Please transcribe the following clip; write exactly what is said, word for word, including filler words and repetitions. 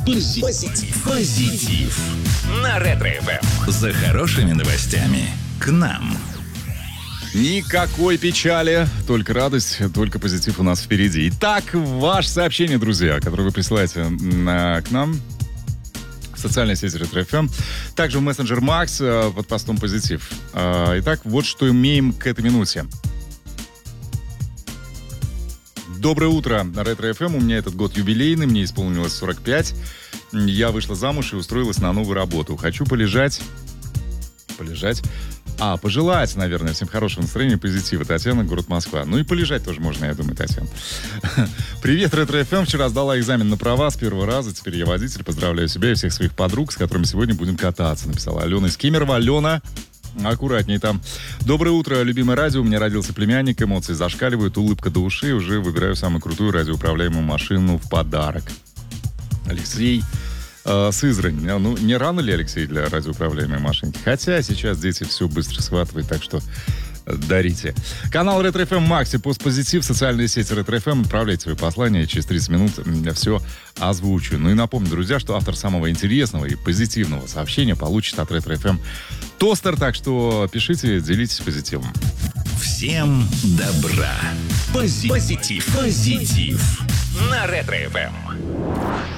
Позитив. Позитив. На Ретро-эф эм. За хорошими новостями к нам. Никакой печали, только радость, только позитив у нас впереди. Итак, ваше сообщение, друзья, которое вы присылаете на, к нам в социальной сети Ретро-эф эм, также в мессенджер Макс под постом «Позитив». Итак, вот что имеем к этой минуте. Доброе утро, Ретро-эф эм. У меня этот год юбилейный, мне исполнилось сорок пять. Я вышла замуж и устроилась на новую работу. Хочу полежать... Полежать... А, пожелать, наверное, всем хорошего настроения, позитива. Татьяна, город Москва. Ну и полежать тоже можно, я думаю, Татьяна. Привет, Ретро-эф эм. Вчера сдала экзамен на права с первого раза. Теперь я водитель. Поздравляю себя и всех своих подруг, с которыми сегодня будем кататься. Написала Алена из Кемерово. Алена, аккуратней там. Доброе утро, любимое радио. У меня родился племянник. Эмоции зашкаливают, улыбка до ушей. Уже выбираю самую крутую радиоуправляемую машину в подарок. Алексей... Сызрань. Ну, не рано ли, Алексей, для радиоуправляемой машинки? Хотя сейчас дети все быстро схватывают, так что дарите. Канал Ретро-эф эм Макси, постпозитив, социальные сети Ретро-эф эм. Отправляйте свои послания, через тридцать минут я все озвучу. Ну и напомню, друзья, что автор самого интересного и позитивного сообщения получит от Ретро-эф эм тостер, так что пишите, делитесь позитивом. Всем добра. Позитив. Позитив. Позитив. На Ретро-эф эм.